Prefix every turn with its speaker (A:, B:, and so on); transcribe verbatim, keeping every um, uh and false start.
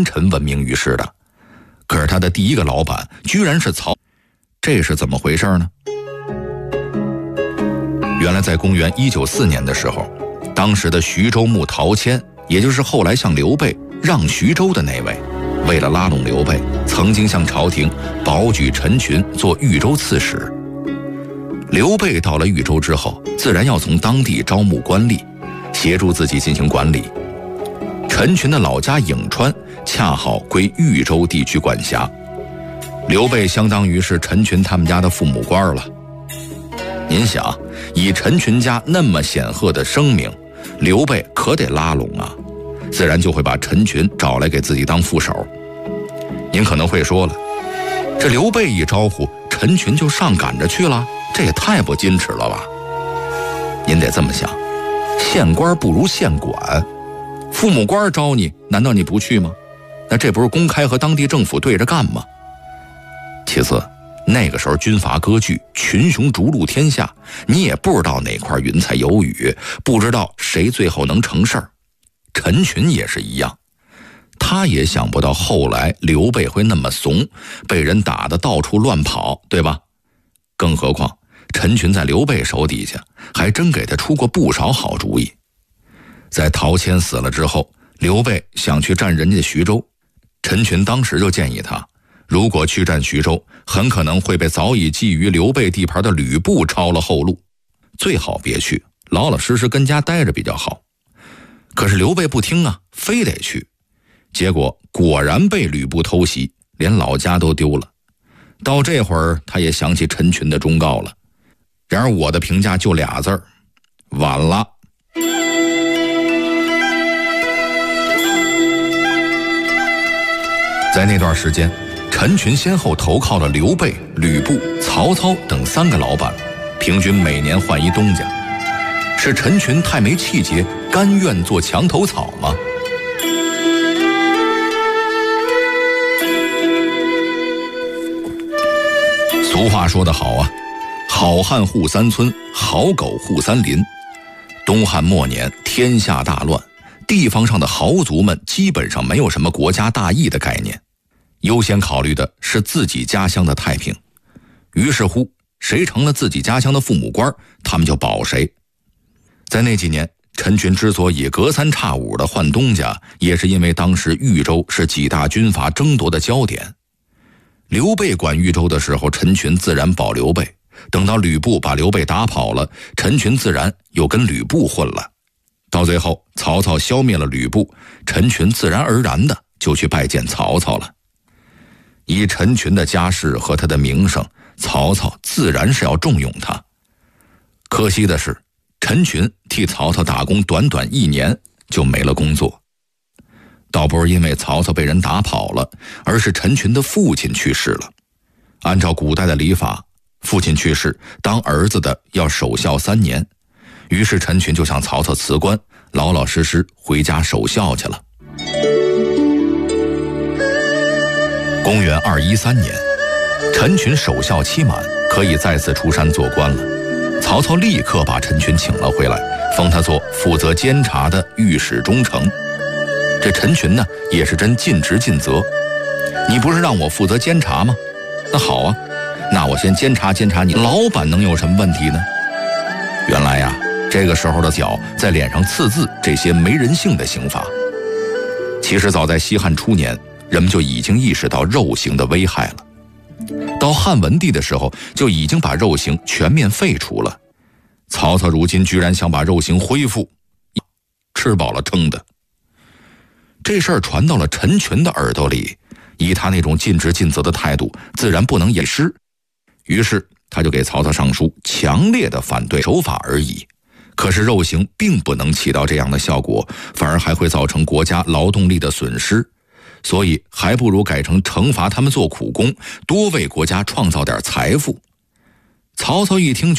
A: 贤臣闻名于世的。可是他的第一个老板居然是曹，这是怎么回事呢？原来在公元一九四年的时候，当时的徐州牧陶谦，也就是后来向刘备让徐州的那位，为了拉拢刘备，曾经向朝廷保举陈群做豫州刺史。刘备到了豫州之后，自然要从当地招募官吏，协助自己进行管理。陈群的老家颍川恰好归豫州地区管辖，刘备相当于是陈群他们家的父母官了。您想，以陈群家那么显赫的声名，刘备可得拉拢啊，自然就会把陈群找来给自己当副手。您可能会说了，这刘备一招呼，陈群就上赶着去了，这也太不矜持了吧？您得这么想，县官不如县管，父母官招你，难道你不去吗？那这不是公开和当地政府对着干吗？其次，那个时候军阀割据，群雄逐鹿天下，你也不知道哪块云彩有雨，不知道谁最后能成事儿。陈群也是一样，他也想不到后来刘备会那么怂，被人打得到处乱跑，对吧？更何况陈群在刘备手底下还真给他出过不少好主意。在陶谦死了之后，刘备想去占人家徐州，陈群当时就建议他，如果去占徐州，很可能会被早已觊觎刘备地盘的吕布抄了后路，最好别去，老老实实跟家待着比较好。可是刘备不听啊，非得去，结果果然被吕布偷袭，连老家都丢了。到这会儿他也想起陈群的忠告了，然而我的评价就俩字儿：晚了。在那段时间，陈群先后投靠了刘备、吕布、曹操等三个老板，平均每年换一东家。是陈群太没气节，甘愿做墙头草吗？俗话说得好啊，好汉护三村，好狗护三林。东汉末年，天下大乱，地方上的豪族们基本上没有什么国家大义的概念，优先考虑的是自己家乡的太平。于是乎，谁成了自己家乡的父母官，他们就保谁。在那几年，陈群之所以隔三差五的换东家，也是因为当时豫州是几大军阀争夺的焦点。刘备管豫州的时候，陈群自然保刘备，等到吕布把刘备打跑了，陈群自然又跟吕布混了。到最后曹操消灭了吕布，陈群自然而然的就去拜见曹操了。以陈群的家世和他的名声，曹操自然是要重用他。可惜的是，陈群替曹操打工短短一年就没了工作。倒不是因为曹操被人打跑了，而是陈群的父亲去世了。按照古代的礼法，父亲去世，当儿子的要守孝三年。于是陈群就向曹操辞官，老老实实回家守孝去了。公元二一三年，陈群守孝期满，可以再次出山做官了。曹操立刻把陈群请了回来，封他做负责监察的御史中丞。这陈群呢，也是真尽职尽责。你不是让我负责监察吗？那好啊，那我先监察监察你，老板能有什么问题呢？原来呀，这个时候的脚在脸上刺字，这些没人性的刑罚，其实早在西汉初年，人们就已经意识到肉刑的危害了。到汉文帝的时候，就已经把肉刑全面废除了。曹操如今居然想把肉刑恢复，吃饱了撑的。这事儿传到了陈群的耳朵里，以他那种尽职尽责的态度，自然不能掩饰。于是他就给曹操上书，强烈的反对手法而已。可是肉刑并不能起到这样的效果，反而还会造成国家劳动力的损失，所以还不如改成惩罚他们做苦工，多为国家创造点财富。曹操一听，